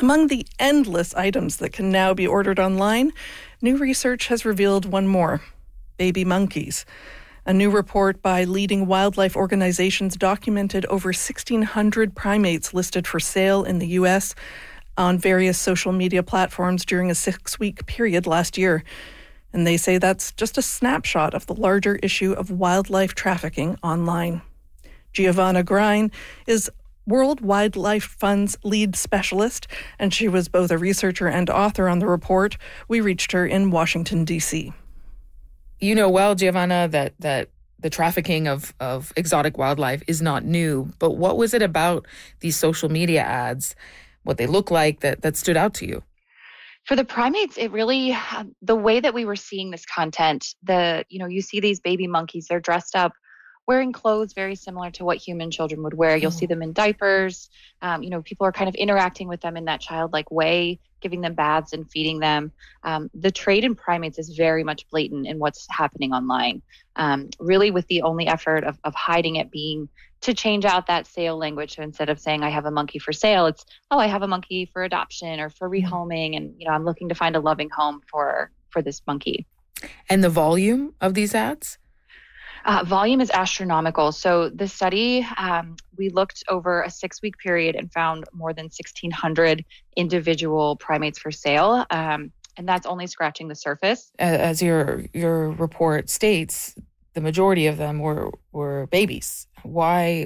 Among the endless items that can now be ordered online, new research has revealed one more: baby monkeys. A new report by leading wildlife organizations documented over 1,600 primates listed for sale in the U.S. on various social media platforms during a 6-week period last year. And they say that's just a snapshot of the larger issue of wildlife trafficking online. Giovanna Grein is World Wildlife Fund's lead specialist, and she was both a researcher and author on the report. We reached her in Washington, D.C. You know well, Giovanna, that the trafficking of exotic wildlife is not new, but what was it about these social media ads, what they look like, that stood out to you? For the primates, it really, the way that we were seeing this content, you see these baby monkeys, they're dressed up, wearing clothes very similar to what human children would wear. You'll see them in diapers. People are kind of interacting with them in that childlike way, giving them baths and feeding them. The trade in primates is very much blatant in what's happening online. Really with the only effort of hiding it being to change out that sale language. So instead of saying I have a monkey for sale, it's, I have a monkey for adoption or for rehoming. And, I'm looking to find a loving home for this monkey. And the volume of these ads? Volume is astronomical. So the study, we looked over a 6-week period and found more than 1,600 individual primates for sale. And that's only scratching the surface. As your report states, the majority of them were babies. Why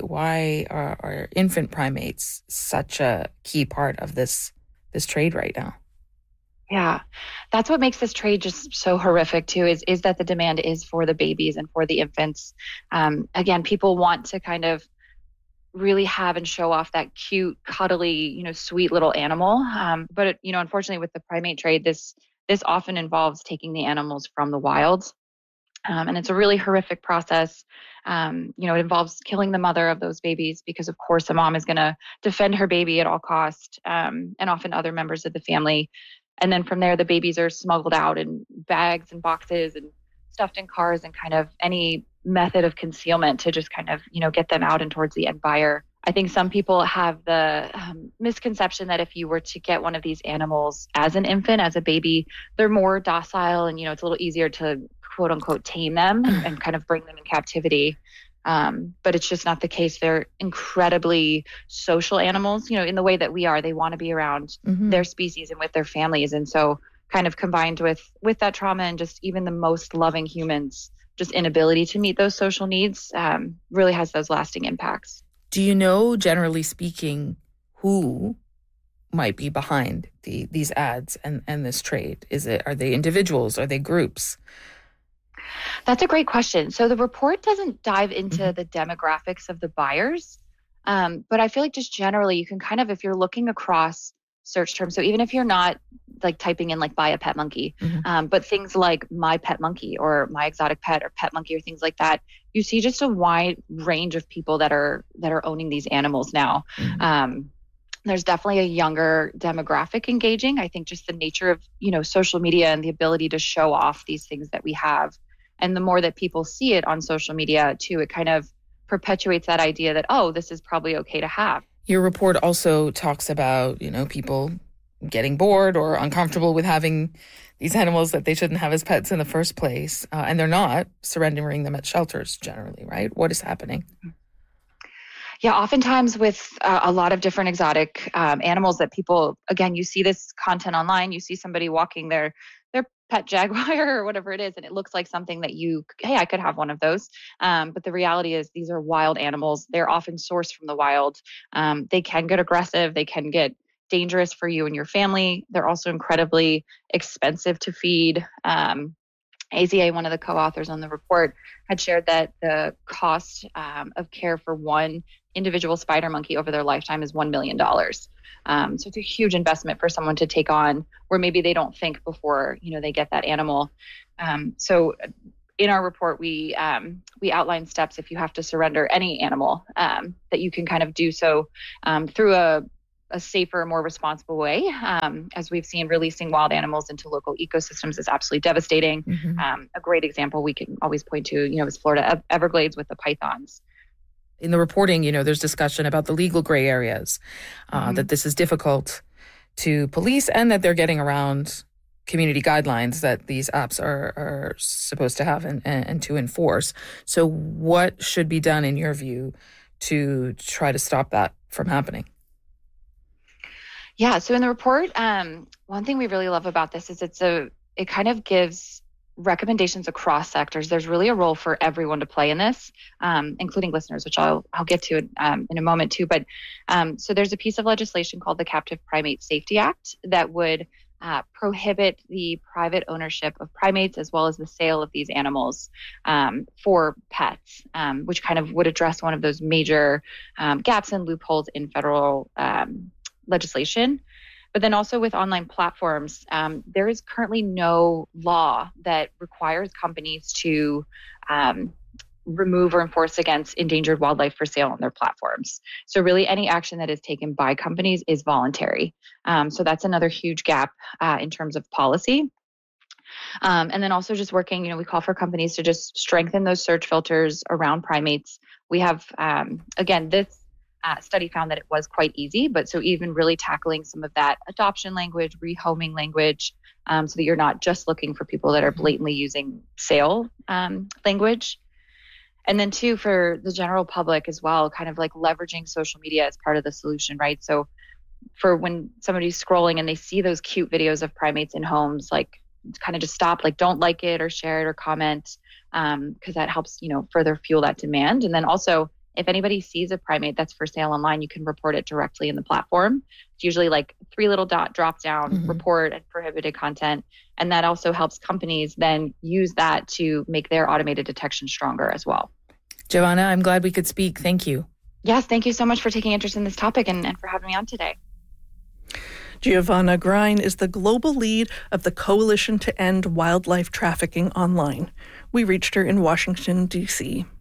are infant primates such a key part of this trade right now? Yeah, that's what makes this trade just so horrific too, is that the demand is for the babies and for the infants. Again, people want to kind of really have and show off that cute, cuddly, sweet little animal. But unfortunately with the primate trade, this often involves taking the animals from the wild. And it's a really horrific process. It involves killing the mother of those babies because, of course, a mom is going to defend her baby at all cost, and often other members of the family. And then from there, the babies are smuggled out in bags and boxes and stuffed in cars and kind of any method of concealment to just kind of, get them out and towards the end buyer. I think some people have the misconception that if you were to get one of these animals as an infant, as a baby, they're more docile and, it's a little easier to quote unquote tame them and kind of bring them in captivity. But it's just not the case. They're incredibly social animals, in the way that we are. They want to be around their species and with their families. And so kind of combined with that trauma and just even the most loving humans, just inability to meet those social needs really has those lasting impacts. Do you know, generally speaking, who might be behind these ads and this trade? Are they individuals? Are they groups? That's a great question. So the report doesn't dive into the demographics of the buyers, but I feel like just generally you can kind of, if you're looking across search terms, so even if you're not like typing in like buy a pet monkey, but things like my pet monkey or my exotic pet or pet monkey or things like that, you see just a wide range of people that are owning these animals now. There's definitely a younger demographic engaging. I think just the nature of, social media and the ability to show off these things that we have. And the more that people see it on social media too, it kind of perpetuates that idea that, this is probably okay to have. Your report also talks about, people getting bored or uncomfortable with having these animals that they shouldn't have as pets in the first place. And they're not surrendering them at shelters generally, right? What is happening? Yeah, oftentimes with a lot of different exotic animals that people, again, you see this content online, you see somebody walking their pet jaguar or whatever it is, and it looks like something that I could have one of those. But the reality is these are wild animals. They're often sourced from the wild. They can get aggressive. They can get dangerous for you and your family. They're also incredibly expensive to feed. AZA, one of the co-authors on the report, had shared that the cost of care for one individual spider monkey over their lifetime is $1 million. So it's a huge investment for someone to take on where maybe they don't think before, they get that animal. So in our report, we outline steps if you have to surrender any animal that you can kind of do so through a safer, more responsible way. As we've seen, releasing wild animals into local ecosystems is absolutely devastating. A great example we can always point to, is Florida Everglades with the pythons. In the reporting, there's discussion about the legal gray areas, that this is difficult to police and that they're getting around community guidelines that these apps are supposed to have and to enforce. So what should be done in your view to try to stop that from happening? Yeah, so in the report, one thing we really love about this is it kind of gives recommendations across sectors. There's really a role for everyone to play in this, including listeners, which I'll get to in a moment too. But so there's a piece of legislation called the Captive Primate Safety Act that would prohibit the private ownership of primates as well as the sale of these animals for pets, which kind of would address one of those major gaps and loopholes in federal legislation. But then also with online platforms, there is currently no law that requires companies to remove or enforce against endangered wildlife for sale on their platforms. So really any action that is taken by companies is voluntary. So that's another huge gap in terms of policy. And then also just working, we call for companies to just strengthen those search filters around primates. We have, again, this study found that it was quite easy, but so even really tackling some of that adoption language, rehoming language, so that you're not just looking for people that are blatantly using sale language. And then two, for the general public as well, kind of like leveraging social media as part of the solution, right? So for when somebody's scrolling and they see those cute videos of primates in homes, like kind of just stop, like don't like it or share it or comment, because that helps, further fuel that demand. And then also, if anybody sees a primate that's for sale online, you can report it directly in the platform. It's usually like 3 little dot drop down, report and prohibited content. And that also helps companies then use that to make their automated detection stronger as well. Giovanna, I'm glad we could speak. Thank you. Yes, thank you so much for taking interest in this topic and for having me on today. Giovanna Grein is the global lead of the Coalition to End Wildlife Trafficking Online. We reached her in Washington, D.C.